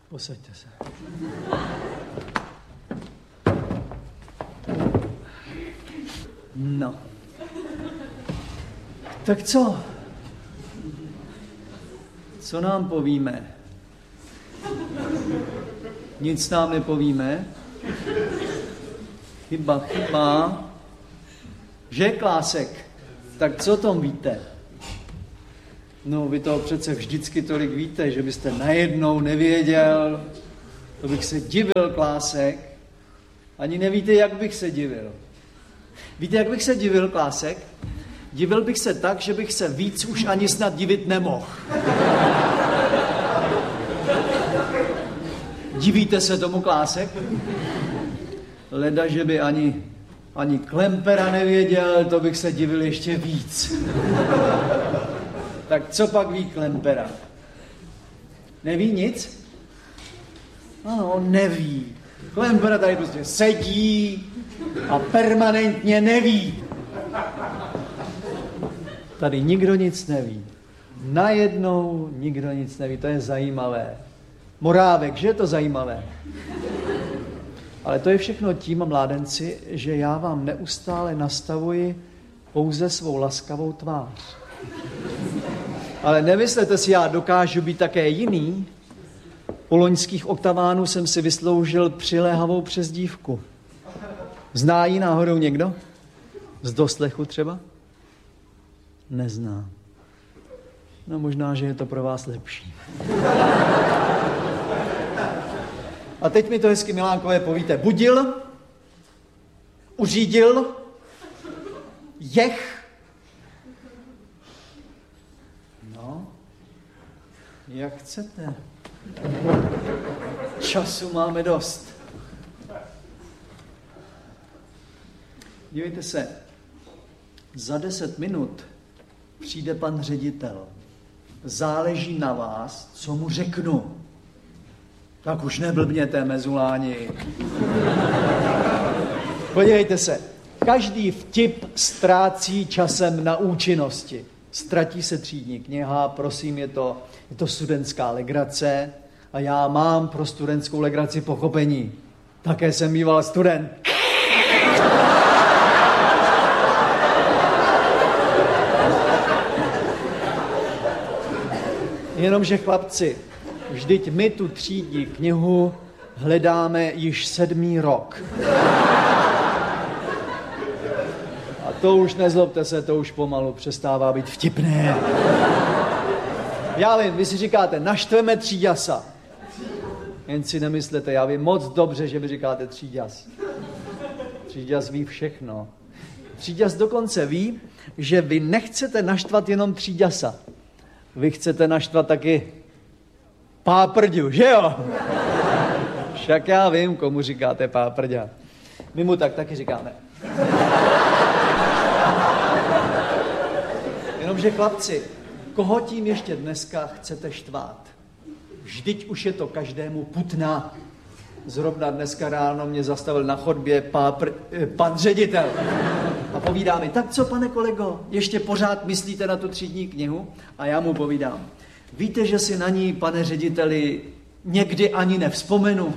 Posaďte se. No. Tak co? Co nám povíme? Nic nám nepovíme. Chyba. Že, Klásek? Tak co o tom víte? No, vy toho přece vždycky tolik víte, že byste najednou nevěděl. To bych se divil, Klásek. Ani nevíte, jak bych se divil. Víte, jak bych se divil, Klásek? Divil bych se tak, že bych se víc už ani snad divit nemohl. Divíte se tomu, Klásek? Leda, že by ani Klempera nevěděl, to bych se divil ještě víc. Tak co pak ví Klempera? Neví nic? Ano, on neví. Klempera tady prostě sedí a permanentně neví. Tady nikdo nic neví. Najednou nikdo nic neví, to je zajímavé. Morávek, že je to zajímavé? Ale to je všechno tím, mládenci, že já vám neustále nastavuji pouze svou laskavou tvář. Ale nemyslete si, já dokážu být také jiný. U loňských oktavánů jsem si vysloužil přiléhavou přezdívku. Zná ji náhodou někdo? Z doslechu třeba? Nezná. No možná, že je to pro vás lepší. A teď mi to hezky, Milánkové, povíte. Budil, uřídil, jech. No, jak chcete. Času máme dost. Dívejte se, za 10 minut přijde pan ředitel. Záleží na vás, co mu řeknu. Tak už neblbněte, mezuláni. Podívejte se, každý vtip ztrácí časem na účinnosti. Ztratí se třídní kniha, prosím, je to studentská legrace a já mám pro studentskou legraci pochopení. Také jsem býval student. Jenomže chlapci, vždyť my tu třídní knihu hledáme již 7. rok. A to už nezlobte se, to už pomalu přestává být vtipné. Já vím, vy si říkáte, naštveme tříďasa. Jen si nemyslete, já vím moc dobře, že vy říkáte tříďas. Tříďas ví všechno. Tříďas dokonce ví, že vy nechcete naštvat jenom tříďasa. Vy chcete naštvat taky páprďu, že jo? Však já vím, komu říkáte páprďa. My mu tak taky říkáme. Jenomže chlapci, koho tím ještě dneska chcete štvát? Vždyť už je to každému putná. Zrovna dneska ráno mě zastavil na chodbě pan ředitel. A povídá mi, tak co, pane kolego, ještě pořád myslíte na tu třídní knihu? A já mu povídám, víte, že si na ní, pane řediteli, někdy ani nevzpomenu?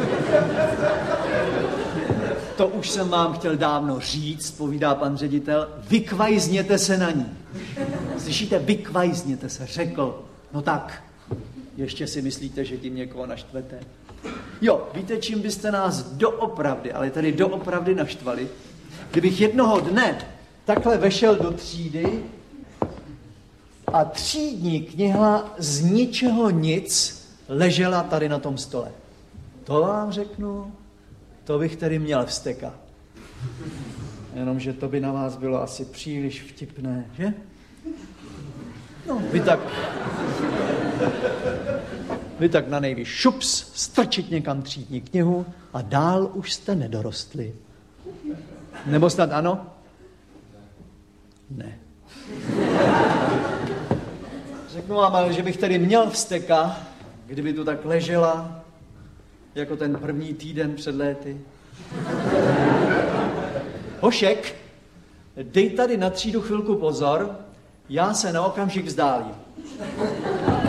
To už jsem vám chtěl dávno říct, povídá pan ředitel, vykvajzněte se na ní. Slyšíte, vykvajzněte se, řekl. No tak, ještě si myslíte, že tím někoho naštvete? Jo, víte, čím byste nás doopravdy, ale tady doopravdy naštvali? Kdybych jednoho dne takhle vešel do třídy a třídní kniha z ničeho nic ležela tady na tom stole. To vám řeknu, to bych tedy měl vztekat. Jenomže to by na vás bylo asi příliš vtipné, že? No, vy tak na nejvíc šups, strčit někam třídní knihu a dál už jste nedorostli. Nebo snad ano? Ne. Řeknu vám, ale že bych tedy měl vzteka, kdyby tu tak ležela, jako ten první týden před léty. Hošek, dej tady na třídu chvilku pozor, já se na okamžik vzdálím.